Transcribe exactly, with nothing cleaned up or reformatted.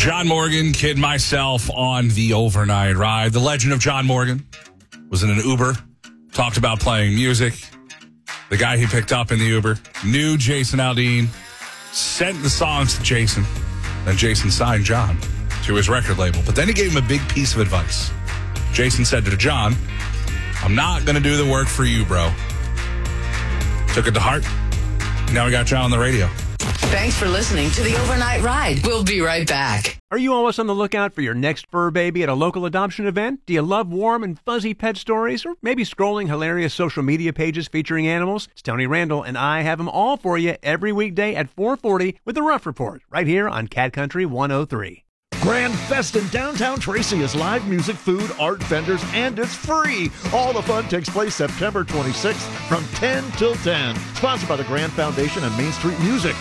John Morgan, Kid Myself on the overnight ride. The legend of John Morgan was in an Uber, talked about playing music. The guy he picked up in the Uber knew Jason Aldean, sent the songs to Jason, then Jason signed John to his record label. But then he gave him a big piece of advice. Jason said to John, I'm not going to do the work for you, bro. Took it to heart. Now we got John on the radio. Thanks for listening to the Overnight Ride. We'll be right back. Are you always on the lookout for your next fur baby at a local adoption event? Do you love warm and fuzzy pet stories? Or maybe scrolling hilarious social media pages featuring animals? It's Tony Randall, and I have them all for you every weekday at four forty with the Rough Report, right here on Cat Country one oh three. Grand Fest in downtown Tracy is live music, food, art, vendors, and it's free. All the fun takes place September twenty-sixth from ten till ten. Sponsored by the Grand Foundation and Main Street Music.